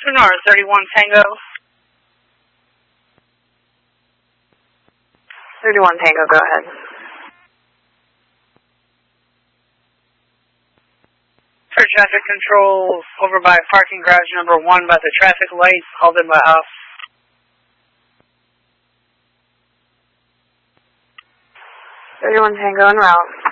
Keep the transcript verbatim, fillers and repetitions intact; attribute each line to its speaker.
Speaker 1: Sonar thirty-one Tango.
Speaker 2: thirty-one Tango, go ahead.
Speaker 1: For traffic control, over by parking garage number one by the traffic light, called in by house.
Speaker 2: thirty-one Tango en route.